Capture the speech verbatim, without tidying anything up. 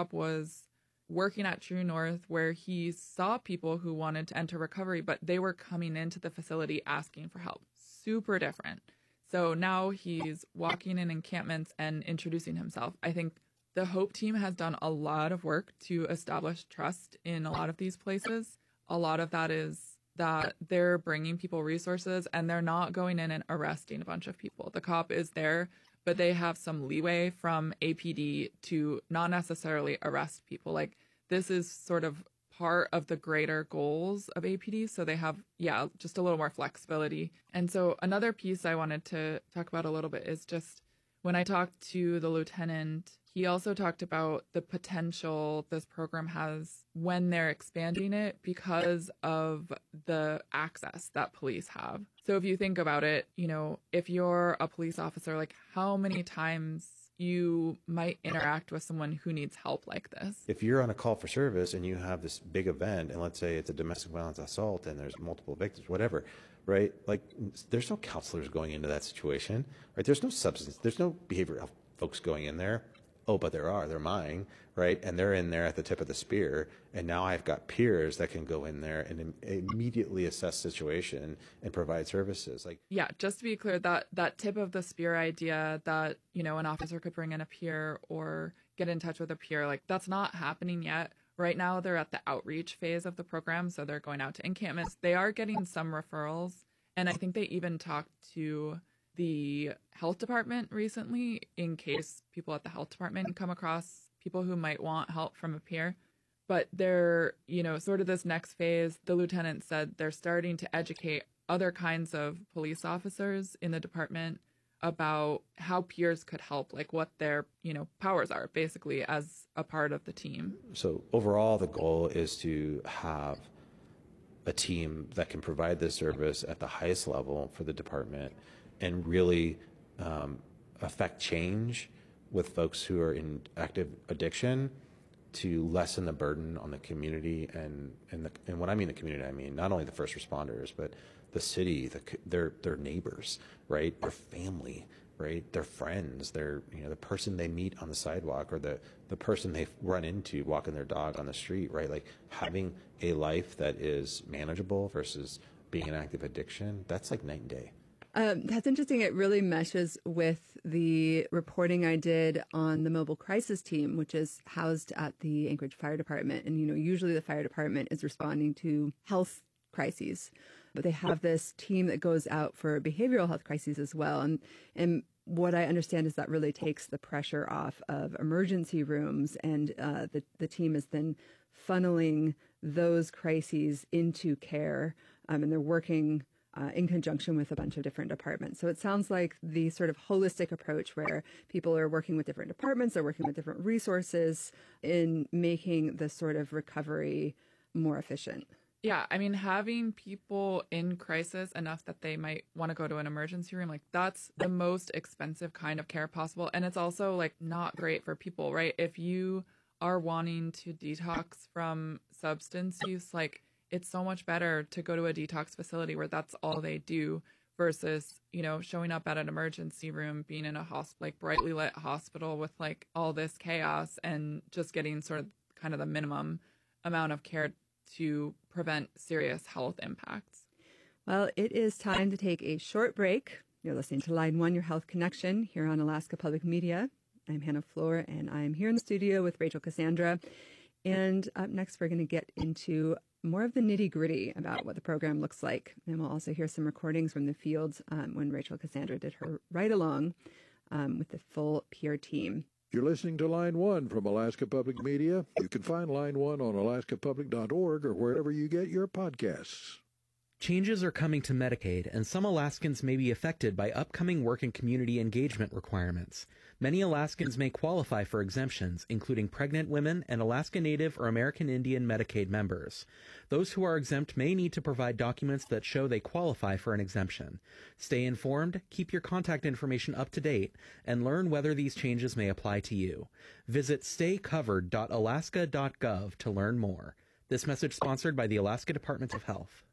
cop was working at True North, where he saw people who wanted to enter recovery, but they were coming into the facility asking for help. Super different. So now he's walking in encampments and introducing himself. I think the HOPE team has done a lot of work to establish trust in a lot of these places. A lot of that is that they're bringing people resources and they're not going in and arresting a bunch of people. The cop is there, but they have some leeway from A P D to not necessarily arrest people. Like, this is sort of part of the greater goals of A P D. So they have, yeah, just a little more flexibility. And so another piece I wanted to talk about a little bit is just when I talked to the lieutenant, he also talked about the potential this program has when they're expanding it because of the access that police have. So if you think about it, you know, if you're a police officer, like how many times you might interact with someone who needs help like this. If you're on a call for service and you have this big event, and let's say it's a domestic violence assault and there's multiple victims, whatever, right? Like, there's no counselors going into that situation, right? There's no substance, there's no behavioral health folks going in there. Oh, but there are, they're mine, right? And they're in there at the tip of the spear. And now I've got peers that can go in there and im- immediately assess situation and provide services. Like, yeah, just to be clear, that, that tip of the spear idea that, you know, an officer could bring in a peer or get in touch with a peer, like that's not happening yet. Right now, they're at the outreach phase of the program. So they're going out to encampments. They are getting some referrals. And I think they even talked to the health department recently in case people at the health department come across people who might want help from a peer. But they're, you know, sort of this next phase, the lieutenant said they're starting to educate other kinds of police officers in the department about how peers could help, like what their, you know, powers are basically as a part of the team. So overall, the goal is to have a team that can provide this service at the highest level for the department and really um, affect change with folks who are in active addiction to lessen the burden on the community. And and, the, and when I mean the community, I mean not only the first responders, but the city, the, their their neighbors, right? Their family, right? Their friends, their, you know, the person they meet on the sidewalk or the, the person they run into walking their dog on the street, right? Like having a life that is manageable versus being in active addiction, that's like night and day. Um, that's interesting. It really meshes with the reporting I did on the mobile crisis team, which is housed at the Anchorage Fire Department. And, you know, usually the fire department is responding to health crises, but they have this team that goes out for behavioral health crises as well. And, and what I understand is that really takes the pressure off of emergency rooms, and uh, the, the team is then funneling those crises into care, um, and they're working Uh, in conjunction with a bunch of different departments. So it sounds like the sort of holistic approach where people are working with different departments, they're working with different resources in making the sort of recovery more efficient. Yeah, I mean, having people in crisis enough that they might want to go to an emergency room, like that's the most expensive kind of care possible. And it's also like not great for people, right? If you are wanting to detox from substance use, like it's so much better to go to a detox facility where that's all they do versus, you know, showing up at an emergency room, being in a hosp- like brightly lit hospital with like all this chaos and just getting sort of kind of the minimum amount of care to prevent serious health impacts. Well, it is time to take a short break. You're listening to Line One, Your Health Connection here on Alaska Public Media. I'm Hannah Floor, and I'm here in the studio with Rachel Cassandra. And up next, we're going to get into more of the nitty gritty about what the program looks like. And we'll also hear some recordings from the fields um, when Rachel Cassandra did her ride along um, with the full peer team. You're listening to Line One from Alaska Public Media. You can find Line One on alaska public dot org or wherever you get your podcasts. Changes are coming to Medicaid, and some Alaskans may be affected by upcoming work and community engagement requirements. Many Alaskans may qualify for exemptions, including pregnant women and Alaska Native or American Indian Medicaid members. Those who are exempt may need to provide documents that show they qualify for an exemption. Stay informed, keep your contact information up to date, and learn whether these changes may apply to you. Visit stay covered dot alaska dot gov to learn more. This message sponsored by the Alaska Department of Health.